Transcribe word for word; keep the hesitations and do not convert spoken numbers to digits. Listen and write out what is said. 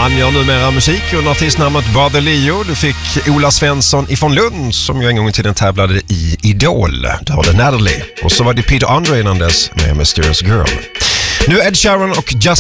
Han gör numera musik under artistnamnet Brother Leo. Du fick Ola Svensson ifrån Lund som ju en gång i tiden tävlade i Idol. Du hörde Natalie. Och så var det Peter Andre innan dess med Mysterious Girl. Nu Ed Sheeran och Justin